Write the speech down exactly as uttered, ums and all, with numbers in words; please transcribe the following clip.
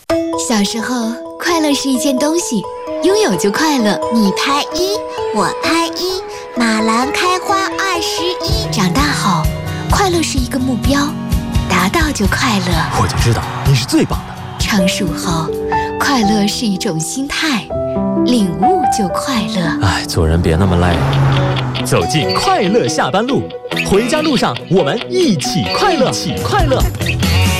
小时候，快乐是一件东西，拥有就快乐。 你拍一，我拍一，马兰开花二十一。 长大后，快乐是一个目标，达到就快乐。 我就知道你是最棒的。 成熟后，快乐是一种心态，领悟就快乐。 哎，做人别那么累。走进快乐下班路，回家路上我们一起快乐，一起快乐。